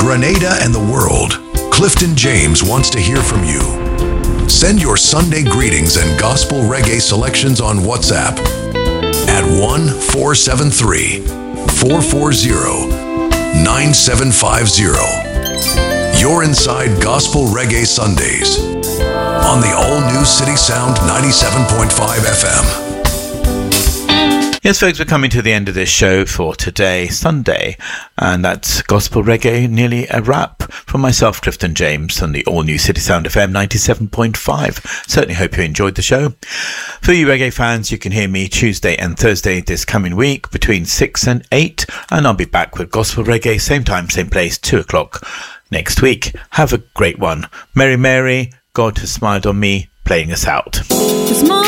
Grenada and the world, Clifton James wants to hear from you. Send your Sunday greetings and gospel reggae selections on WhatsApp at 1-473-440-9750. You're inside Gospel Reggae Sundays on the all-new City Sound 97.5 FM. Yes, folks, we're coming to the end of this show for today, Sunday, and that's Gospel Reggae, nearly a wrap from myself, Clifton James, on the all-new City Sound FM 97.5. Certainly hope you enjoyed the show. For you reggae fans, you can hear me Tuesday and Thursday this coming week between 6 and 8, and I'll be back with Gospel Reggae, same time, same place, 2 o'clock next week. Have a great one. Mary Mary, God has smiled on me, playing us out. This morning